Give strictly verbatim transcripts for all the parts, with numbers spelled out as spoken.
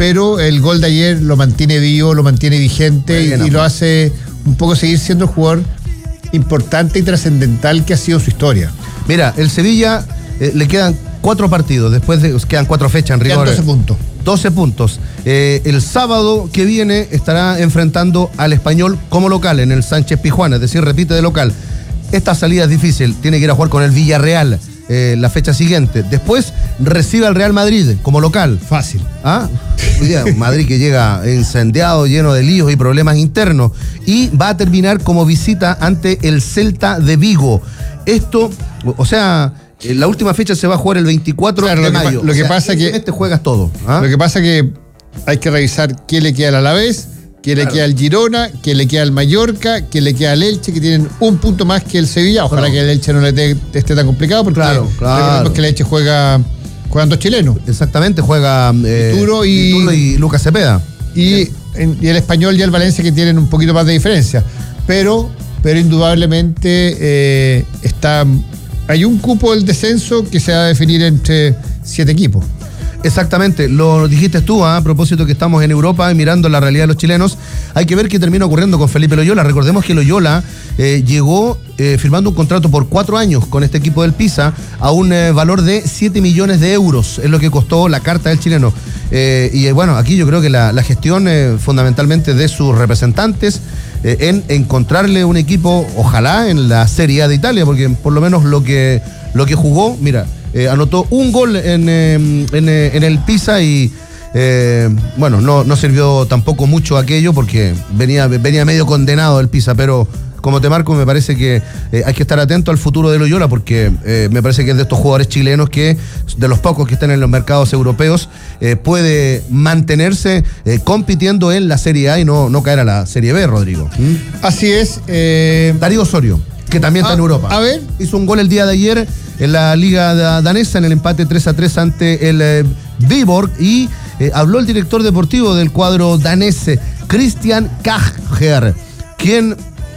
pero el gol de ayer lo mantiene vivo, lo mantiene vigente y, y lo hace un poco seguir siendo el jugador importante y trascendental que ha sido su historia. Mira, el Sevilla eh, le quedan cuatro partidos, después de, quedan cuatro fechas en rigor. Quedan doce puntos. doce puntos. Eh, el sábado que viene estará enfrentando al Español como local en el Sánchez Pizjuán, es decir, repite de local. Esta salida es difícil, tiene que ir a jugar con el Villarreal eh, la fecha siguiente. Después recibe al Real Madrid como local. Fácil. ¿Ah? Un Madrid que llega incendiado, lleno de líos y problemas internos. Y va a terminar como visita ante el Celta de Vigo. Esto, o sea, la última fecha se va a jugar el veinticuatro claro, de lo mayo. Que, lo que o sea, pasa que este juegas todo. ¿Ah? Lo que pasa que hay que revisar qué le queda al Alavés, qué claro. le queda al Girona, qué le queda al Mallorca, qué le queda al Elche, que tienen un punto más que el Sevilla. Ojalá claro. que el Elche no le esté, esté tan complicado, porque claro, claro. recordemos que el Elche juega, juegan dos chilenos. Exactamente, juega eh, Turo y, Turo y Lucas Cepeda. Y, en, y el Español y el Valencia, que tienen un poquito más de diferencia. Pero, pero indudablemente eh, está, hay un cupo del descenso que se va a definir entre siete equipos. Exactamente, lo dijiste tú, ¿eh? A propósito que estamos en Europa y mirando la realidad de los chilenos, hay que ver qué termina ocurriendo con Felipe Loyola. Recordemos que Loyola eh, llegó eh, firmando un contrato por cuatro años con este equipo del Pisa a un eh, valor de siete millones de euros, es lo que costó la carta del chileno. Eh, y eh, bueno, aquí yo creo que la, la gestión eh, fundamentalmente de sus representantes eh, en encontrarle un equipo, ojalá en la Serie A de Italia, porque por lo menos lo que, lo que jugó, mira, Eh, anotó un gol en, eh, en, eh, en el Pisa y eh, bueno, no, no sirvió tampoco mucho aquello porque venía, venía medio condenado el Pisa, pero como te marco, me parece que eh, hay que estar atento al futuro de Loyola porque eh, me parece que es de estos jugadores chilenos que, de los pocos que están en los mercados europeos, eh, puede mantenerse eh, compitiendo en la Serie A y no, no caer a la Serie B, Rodrigo. ¿Mm? Así es. Eh... Darío Osorio, que también está ah, en Europa. A ver. Hizo un gol el día de ayer en la liga danesa en el empate tres a tres ante el eh, Viborg y eh, habló el director deportivo del cuadro danés, Christian Kager, quien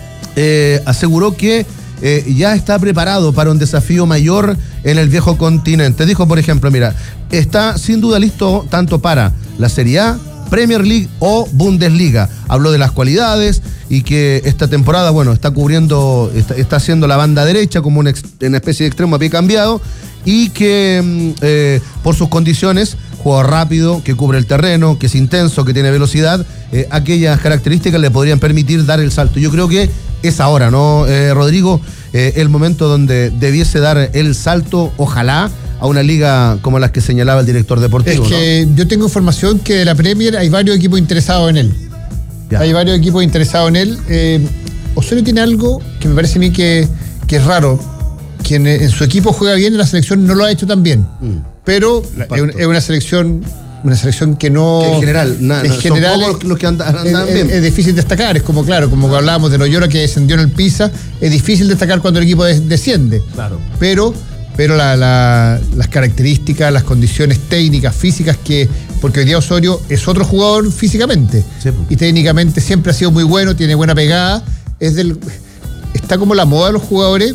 eh, aseguró que eh, ya está preparado para un desafío mayor en el viejo continente. Dijo, por ejemplo, mira, está sin duda listo tanto para la Serie A, Premier League o Bundesliga. Habló de las cualidades y que esta temporada, bueno, está cubriendo, está, está haciendo la banda derecha como una, una especie de extremo a pie cambiado y que eh, por sus condiciones, juega rápido, que cubre el terreno, que es intenso, que tiene velocidad, eh, aquellas características le podrían permitir dar el salto. Yo creo que es ahora, ¿no, eh, Rodrigo? Eh, el momento donde debiese dar el salto, ojalá, a una liga como las que señalaba el director deportivo. Es que ¿no? Yo tengo información que de la Premier hay varios equipos interesados en él. Ya. Hay varios equipos interesados en él. Eh, Osorio tiene algo que me parece a mí que, que es raro. Quien en su equipo juega bien, en la selección no lo ha hecho tan bien. Mm. Pero es, es una selección una selección que no... Que en general, na, en no, general son pocos los que andan, andan es, bien. Es, es difícil destacar. Es como, claro, como hablábamos de Loyola que descendió en el Pisa. Es difícil destacar cuando el equipo des, desciende. Claro. Pero... pero la, la, las características, las condiciones técnicas, físicas, que porque hoy día Osorio es otro jugador físicamente sí, pues. Y técnicamente siempre ha sido muy bueno, tiene buena pegada, es del, está como la moda de los jugadores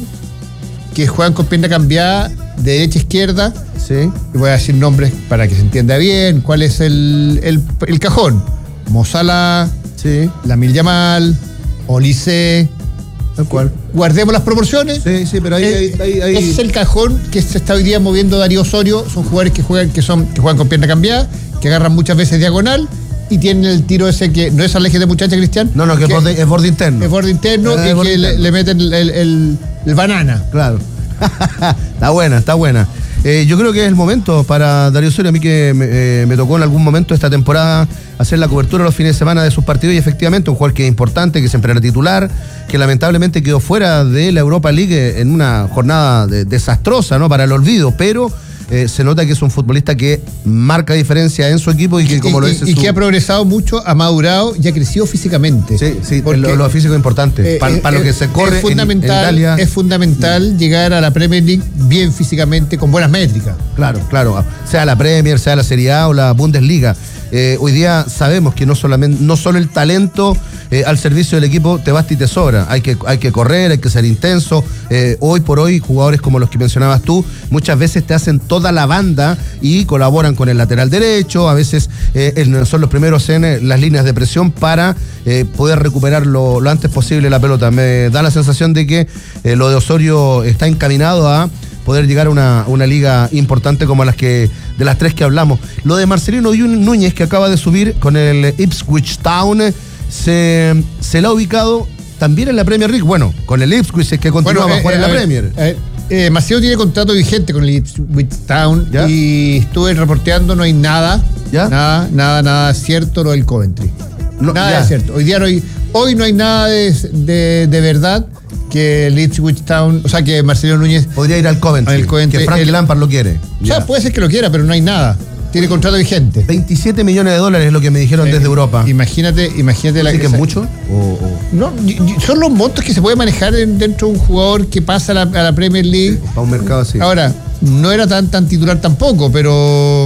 que juegan con pierna cambiada de derecha a izquierda. Sí. Y voy a decir nombres para que se entienda bien cuál es el, el, el cajón. Mo Salah, sí. Lamine Yamal, Olise. Tal cual. Guardemos las proporciones. Sí, sí, pero ahí, eh, ahí, ahí, ahí. Ese es el cajón que se está hoy día moviendo Darío Osorio. Son jugadores que juegan, que son, que juegan con pierna cambiada, que agarran muchas veces diagonal y tienen el tiro ese que no es aleje de muchacha, Cristian. No, no, que, que es, borde, es borde interno. Es borde interno eh, y borde que interno. Le, le meten el, el, el, el banana. Claro. Está buena, está buena. Eh, yo creo que es el momento para Darío Osorio. A mí que me, eh, me tocó en algún momento esta temporada hacer la cobertura los fines de semana de sus partidos y efectivamente un jugador que es importante, que siempre era titular, que lamentablemente quedó fuera de la Europa League en una jornada de, desastrosa, ¿no? Para el olvido, pero eh, se nota que es un futbolista que marca diferencia en su equipo y que como y, lo dice y su... que ha progresado mucho, ha madurado y ha crecido físicamente. Sí, sí, porque, lo, lo físico es importante. Eh, para eh, pa lo que se corre es fundamental, en, en Italia. Es fundamental mm. llegar a la Premier League bien físicamente, con buenas métricas. Claro, claro. Sea la Premier, sea la Serie A o la Bundesliga. Eh, hoy día sabemos que no solamente, no solo el talento eh, al servicio del equipo te basta y te sobra. Hay que, hay que correr, hay que ser intenso. Eh, hoy por hoy, jugadores como los que mencionabas tú, muchas veces te hacen toda la banda y colaboran con el lateral derecho, a veces eh, son los primeros en eh, las líneas de presión para eh, poder recuperar lo, lo antes posible la pelota. Me da la sensación de que eh, lo de Osorio está encaminado a poder llegar a una, una liga importante como las que de las tres que hablamos. Lo de Marcelino Núñez, que acaba de subir con el Ipswich Town, se, se la ha ubicado también en la Premier League. Bueno, con el Ipswich es que continúa bueno, eh, a jugar eh, en la ver, Premier. Eh, eh, Marcelino tiene contrato vigente con el Ipswich Town. ¿Ya? Y estuve reporteando, no hay nada, ¿ya? nada, nada, nada cierto lo del Coventry. No, nada ya. es cierto. Hoy día no hay, hoy no hay nada de, de, de verdad que el Ipswich Town, o sea, que Marcelino Núñez podría ir al Coventry, al Coventry que Frank el, Lampard lo quiere. O sea, ya. puede ser que lo quiera, pero no hay nada. Tiene contrato vigente. veintisiete millones de dólares es lo que me dijeron eh, desde Europa. Imagínate, imagínate la que es mucho. O, o... No, son los montos que se puede manejar dentro de un jugador que pasa a la, a la Premier League. Sí, para un mercado así. Ahora, no era tan, tan titular tampoco, pero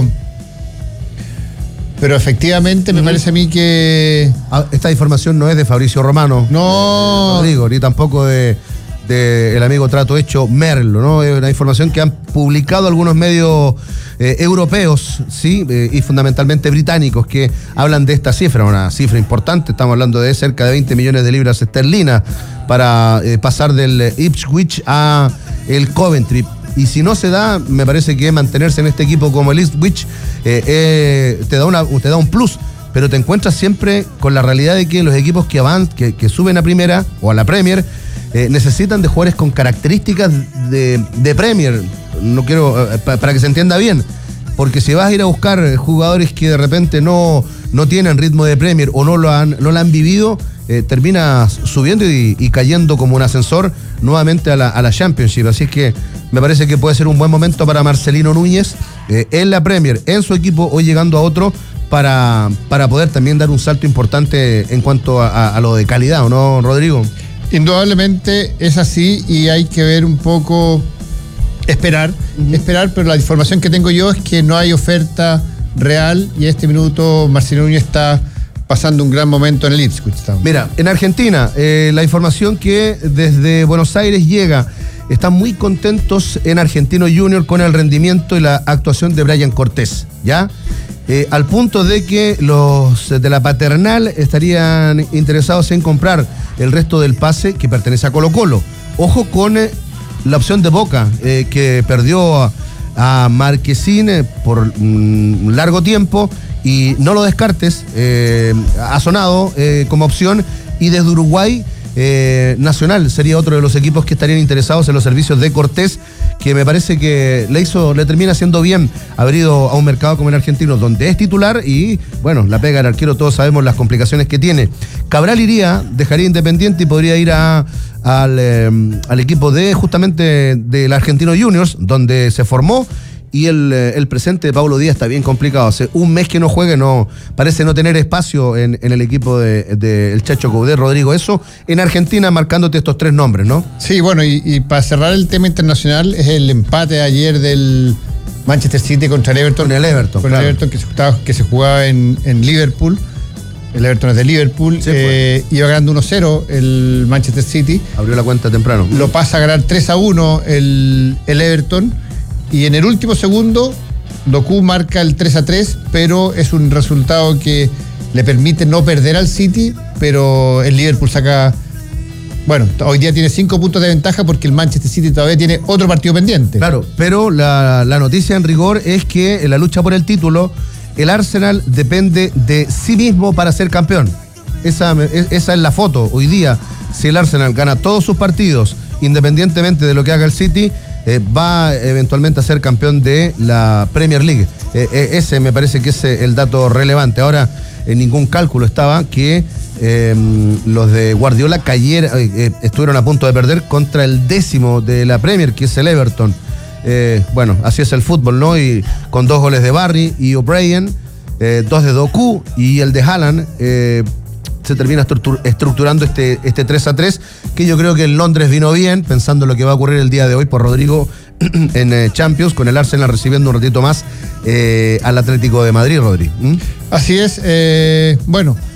Pero efectivamente me uh-huh. parece a mí que... Esta información no es de Fabricio Romano. No. Eh, Rodrigo, ni tampoco de, de el amigo Trato Hecho Merlo, ¿no? Es una información que han publicado algunos medios eh, europeos, ¿sí? Eh, y fundamentalmente británicos, que hablan de esta cifra, una cifra importante. Estamos hablando de cerca de veinte millones de libras esterlinas para eh, pasar del Ipswich a el Coventry. Y si no se da, me parece que mantenerse en este equipo como el Ipswich eh, eh, te, da una, te da un plus, pero te encuentras siempre con la realidad de que los equipos que, van, que, que suben a primera o a la Premier eh, necesitan de jugadores con características de, de Premier. No quiero, eh, para que se entienda bien, porque si vas a ir a buscar jugadores que de repente no, no tienen ritmo de Premier o no lo han, no lo han vivido, eh, terminas subiendo y, y cayendo como un ascensor nuevamente a la, a la Championship. Así es que me parece que puede ser un buen momento para Marcelino Núñez eh, en la Premier, en su equipo, hoy llegando a otro, para, para poder también dar un salto importante en cuanto a, a, a lo de calidad, ¿o no, Rodrigo? Indudablemente es así y hay que ver un poco, esperar, uh-huh. esperar, pero la información que tengo yo es que no hay oferta real y en este minuto Marcelino Núñez está pasando un gran momento en el Ipswich Town. Mira, en Argentina, eh, la información que desde Buenos Aires llega, están muy contentos en Argentino Junior con el rendimiento y la actuación de Brian Cortés, ¿ya? Eh, al punto de que los de la Paternal estarían interesados en comprar el resto del pase que pertenece a Colo Colo. Ojo con eh, la opción de Boca, eh, que perdió a, a Marquezín eh, por un largo tiempo y no lo descartes, eh, ha sonado eh, como opción, y desde Uruguay eh, Nacional sería otro de los equipos que estarían interesados en los servicios de Cortés, que me parece que le hizo, le termina haciendo bien haber ido a un mercado como el argentino, donde es titular y, bueno, la pega del arquero, todos sabemos las complicaciones que tiene. Cabral iría, dejaría Independiente y podría ir a, al, eh, al equipo de, justamente, del Argentino Juniors, donde se formó. Y el, el presente de Paulo Díaz está bien complicado. Hace un mes que no juegue, no, parece no tener espacio en, en el equipo del de, de Chacho Coudet. Rodrigo, eso en Argentina, marcándote estos tres nombres, ¿no? Sí, bueno, y, y para cerrar el tema internacional, es el empate ayer del Manchester City contra el Everton. Con el Everton, Con claro. el Everton que se, que se jugaba en, en Liverpool. El Everton es de Liverpool. Sí, eh, pues. Iba ganando uno cero el Manchester City. Abrió la cuenta temprano. Lo pasa a ganar tres a uno el, el Everton. Y en el último segundo, Doku marca el tres a tres, pero es un resultado que le permite no perder al City, pero el Liverpool saca... Bueno, hoy día tiene cinco puntos de ventaja porque el Manchester City todavía tiene otro partido pendiente. Claro, pero la, la noticia en rigor es que en la lucha por el título, el Arsenal depende de sí mismo para ser campeón. Esa, esa es la foto hoy día. Si el Arsenal gana todos sus partidos, independientemente de lo que haga el City, Eh, va eventualmente a ser campeón de la Premier League. Eh, eh, ese me parece que es el dato relevante. Ahora, en ningún cálculo estaba que eh, los de Guardiola cayeron, eh, estuvieron a punto de perder contra el décimo de la Premier, que es el Everton. Eh, bueno, así es el fútbol, ¿no? Y con dos goles de Barry y O'Brien, eh, dos de Doku y el de Haaland, eh, se termina estructurando este, este tres a tres, que yo creo que en Londres vino bien, pensando en lo que va a ocurrir el día de hoy por Rodrigo en eh, Champions, con el Arsenal recibiendo un ratito más eh, al Atlético de Madrid, Rodrigo. ¿Mm? Así es, eh, bueno,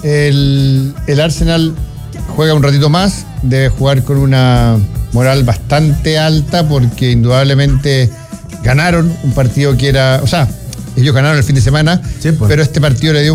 El, el Arsenal juega un ratito más, debe jugar con una moral bastante alta porque indudablemente ganaron un partido que era, o sea, ellos ganaron el fin de semana, sí, pues. Pero este partido le dio